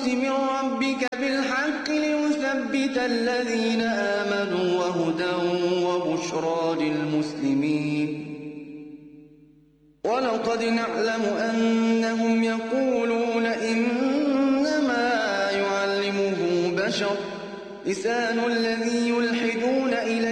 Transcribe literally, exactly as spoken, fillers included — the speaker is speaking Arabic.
القدس من ربك بالحق ليثبت الذين آمنوا وهدى وبشرى للمسلمين. ولقد نعلم أنهم يقولون إنما يعلمه بشر لسان الذي يلحدون إليه